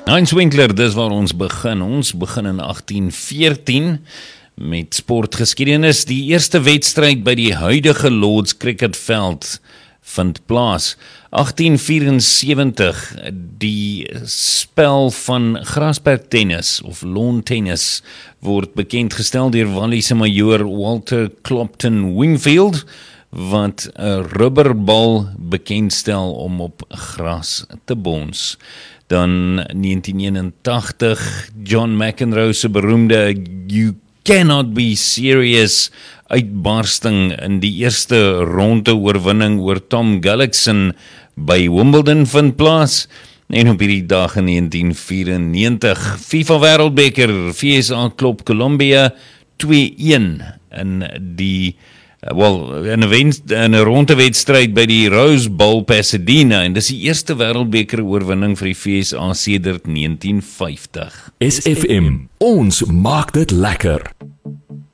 Heinz Winkler, dis waar ons begin. Ons begin in 1814 met sportgeskiedenis. Die eerste wedstryd by die huidige Lords Cricketveld vind plaas. 1874, die spel van grasperktennis of lawn tennis word bekendgestel deur Wallis se majoor Walter Clopton Wingfield, wat 'n rubberbal bekendstel om op gras te bons. Dan 1981, John McEnroe se beroemde You Cannot Be Serious uitbarsting in die eerste ronde oorwinning oor Tom Gullickson by Wimbledon vind plaas. En op hierdie dag in 1994, FIFA Wêreldbeker, VSA klop Colombia 2-1 in die in 'n rondewedstryd by die Rose Bowl Pasadena, en dis die eerste wêreldbeker oorwinning vir die VSA sedert 1950. SFM, ons maak dit lekker.